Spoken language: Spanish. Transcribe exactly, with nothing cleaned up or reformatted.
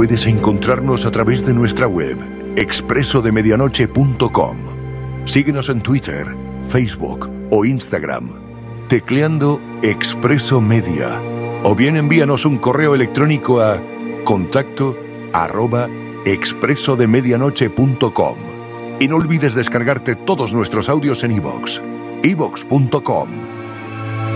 puedes encontrarnos a través de nuestra web, expreso de medianoche punto com. Síguenos en Twitter, Facebook o Instagram, tecleando Expreso Media. O bien envíanos un correo electrónico a contacto arroba expreso de medianoche punto com. Y no olvides descargarte todos nuestros audios en iVoox, iVoox punto com.